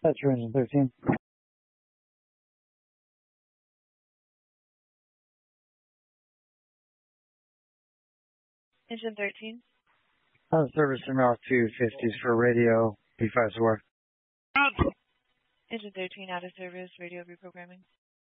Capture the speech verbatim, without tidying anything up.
That's your engine thirteen. Engine thirteen. Uh, service from Route two fifties for radio B five four. Engine thirteen out of service, radio reprogramming.